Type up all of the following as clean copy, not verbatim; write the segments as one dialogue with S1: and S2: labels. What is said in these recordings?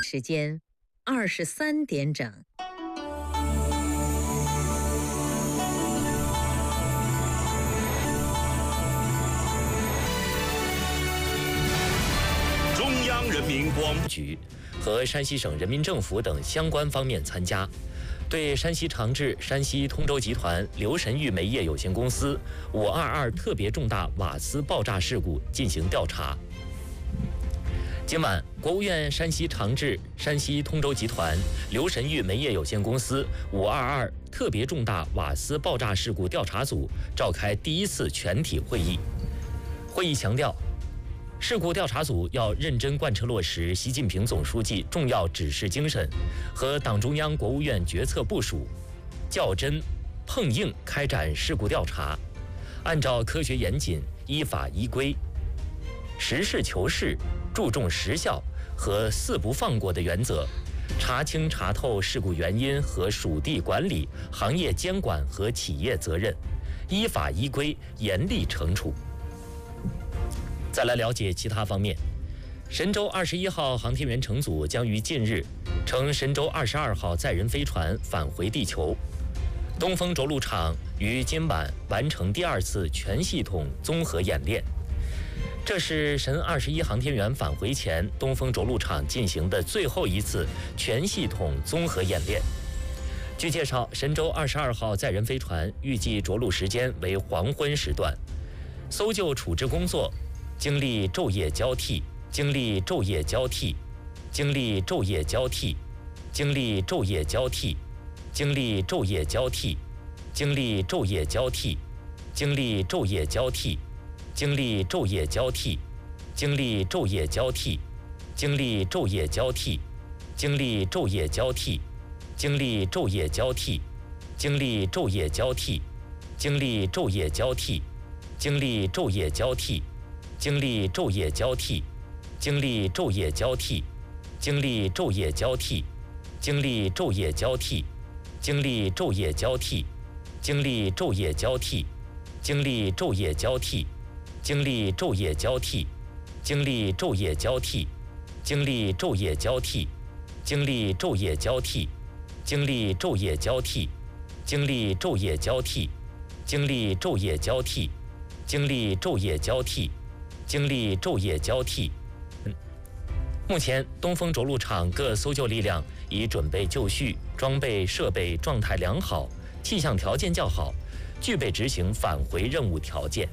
S1: 时间23点整。
S2: 中央人民广播局和山西省人民政府等相关方面参加，对山西长治山西通州集团刘神玉煤业有限公司522特别重大瓦斯爆炸事故进行调查。今晚，国务院山西长治山西通州集团刘神玉煤业有限公司522特别重大瓦斯爆炸事故调查组召开第1次全体会议。会议强调，事故调查组要认真贯彻落实习近平总书记重要指示精神和党中央、国务院决策部署，较真碰硬开展事故调查，按照科学严谨、依法依规、实事求是、注重实效和四不放过的原则，查清查透事故原因和属地管理、行业监管和企业责任，依法依规严厉惩处。再来了解其他方面，神舟21号航天员乘组将于近日乘神舟22号载人飞船返回地球。东风着陆场于今晚完成第2次全系统综合演练，这是神21航天员返回前东风着陆场进行的最后一次全系统综合演练。据介绍，神舟22号载人飞船预计着陆时间为黄昏时段，搜救处置工作经历昼夜交替，经历昼夜交替，经历昼夜交替，经历昼夜交替，经历昼夜交替，经历昼夜交替，经历昼夜交替，经历昼夜交替，经历昼夜交替，经历昼夜交替，经历昼夜交替，经历昼夜交替，经历昼夜交替，经历昼夜交替，经历昼夜交替。经历昼夜交替，经历昼夜交替，经历昼夜交替，经历昼夜交替，经历昼夜交替，经历昼夜交替，经历昼夜交替，经历昼夜交替，经历昼夜交替，经历昼夜交替，经历昼夜交替，经历昼夜交替，经历昼夜交替，经历昼夜交替，经历昼夜交替。经历昼夜交替。目前，东风着陆场各搜救力量已准备就绪，装备设备状态良好，气象条件较好，具备执行返回任务条件。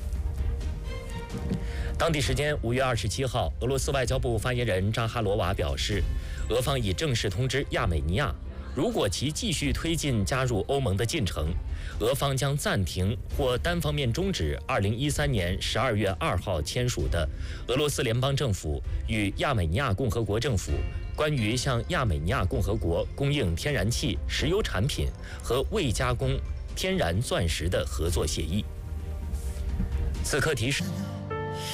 S2: 当地时间5月27号，俄罗斯外交部发言人扎哈罗娃表示，俄方已正式通知亚美尼亚，如果其继续推进加入欧盟的进程，俄方将暂停或单方面终止2013年12月2号签署的俄罗斯联邦政府与亚美尼亚共和国政府关于向亚美尼亚共和国供应天然气、石油产品和未加工天然钻石的合作协议。此刻提示。